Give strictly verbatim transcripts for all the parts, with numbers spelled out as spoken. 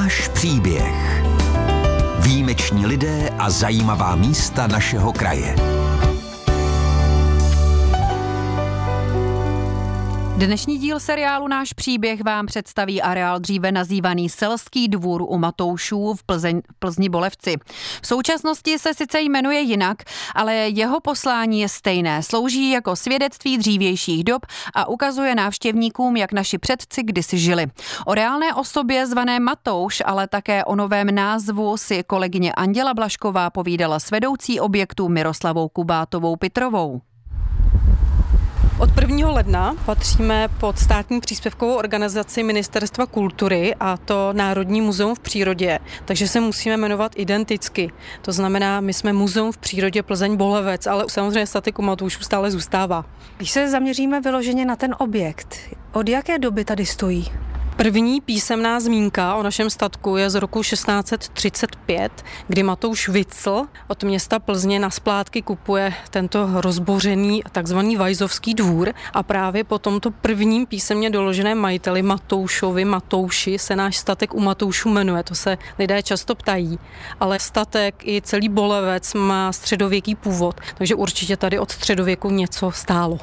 Náš příběh. Výjimeční lidé a zajímavá místa našeho kraje. Dnešní díl seriálu Náš příběh vám představí areál dříve nazývaný Selský dvůr u Matoušů v Plzeň, Plzni Bolevci. V současnosti se sice jmenuje jinak, ale jeho poslání je stejné. Slouží jako svědectví dřívějších dob a ukazuje návštěvníkům, jak naši předci kdysi žili. O reálné osobě zvané Matouš, ale také o novém názvu si kolegyně Anděla Blašková povídala s vedoucí objektu Miroslavou Kubátovou Pitrovou. Od prvního ledna patříme pod státní příspěvkovou organizaci Ministerstva kultury, a to Národní muzeum v přírodě, takže se musíme jmenovat identicky. To znamená, my jsme Muzeum v přírodě Plzeň Bolevec, ale samozřejmě statek u Matoušů stále zůstává. Když se zaměříme vyloženě na ten objekt, od jaké doby tady stojí? První písemná zmínka o našem statku je z roku šestnáct set třicet pět, kdy Matouš Vicl od města Plzně na splátky kupuje tento rozbořený takzvaný Vajzovský dvůr, a právě po tomto prvním písemně doloženém majiteli Matoušovi Matouši se náš statek u Matoušů jmenuje. To se lidé často ptají, ale statek i celý Bolevec má středověký původ, takže určitě tady od středověku něco stálo.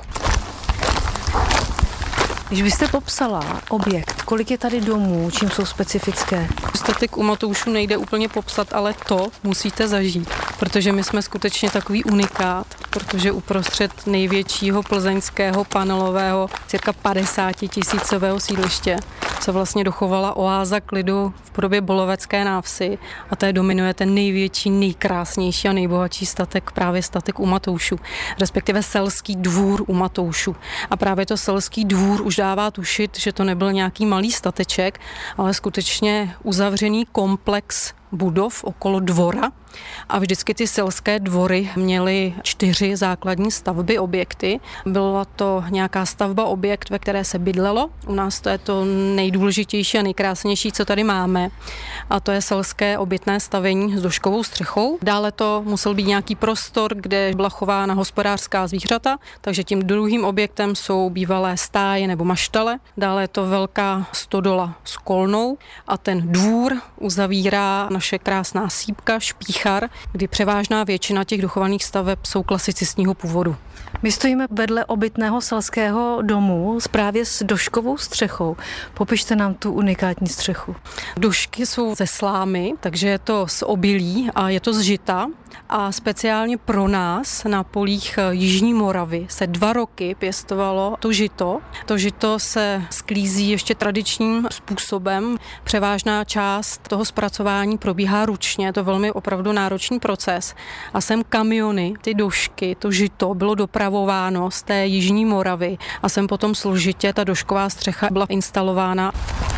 Když byste popsala objekt, kolik je tady domů, čím jsou specifické? Statek u Matoušů nejde úplně popsat, ale to musíte zažít, protože my jsme skutečně takový unikát, protože uprostřed největšího plzeňského panelového cirka padesátitisícového sídliště se vlastně dochovala oáza klidu v podobě Bolovecké návsi, a té dominuje ten největší, nejkrásnější a nejbohatší statek, právě statek u Matoušů, respektive Selský dvůr u Matoušů. A právě to Selský dvůr už dává tušit, že to nebyl nějaký malý stateček, ale skutečně uzavřený komplex budov okolo dvora, a vždycky ty selské dvory měly čtyři základní stavby, objekty. Byla to nějaká stavba, objekt, ve které se bydlelo. U nás to je to nejdůležitější a nejkrásnější, co tady máme, a to je selské obytné stavení s doškovou střechou. Dále to musel být nějaký prostor, kde byla chována hospodářská zvířata, takže tím druhým objektem jsou bývalé stáje nebo maštale. Dále je to velká stodola s kolnou a ten dvůr uzavírá naše krásná sýpka, Špíchar, kdy převážná většina těch dochovaných staveb jsou klasicistního původu. My stojíme vedle obytného selského domu právě s doškovou střechou. Popište nám tu unikátní střechu. Došky jsou ze slámy, takže je to z obilí a je to z žita, a speciálně pro nás na polích Jižní Moravy se dva roky pěstovalo to žito. To žito se sklízí ještě tradičním způsobem. Převážná část toho zpracování probíhá ručně, je to velmi opravdu náročný proces. A sem kamiony, ty došky, to žito bylo dopravováno z té Jižní Moravy a sem potom složitě ta došková střecha byla instalována.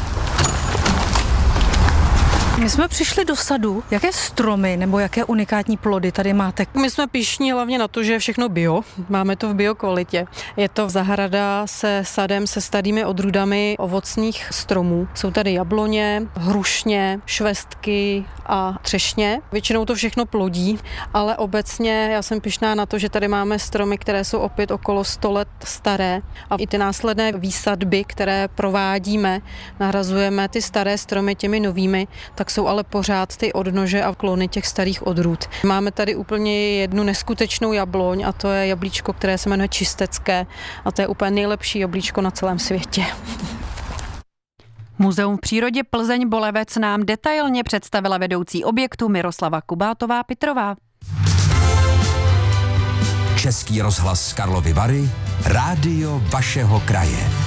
My jsme přišli do sadu. Jaké stromy nebo jaké unikátní plody tady máte? My jsme pyšní hlavně na to, že je všechno bio. Máme to v bio kvalitě. Je to zahrada se sadem se starými odrůdami ovocných stromů. Jsou tady jabloně, hrušně, švestky a třešně. Většinou to všechno plodí, ale obecně já jsem pyšná na to, že tady máme stromy, které jsou opět okolo sto let staré, a i ty následné výsadby, které provádíme, nahrazujeme ty staré stromy těmi novými, tak jsou ale pořád ty odnože a klony těch starých odrůd. Máme tady úplně jednu neskutečnou jabloň, a to je jablíčko, které se jmenuje Čistecké, a to je úplně nejlepší jablíčko na celém světě. Muzeum v přírodě Plzeň Bolevec nám detailně představila vedoucí objektu Miroslava Kubátová Pitrová. Český rozhlas Karlovy Vary, rádio vašeho kraje.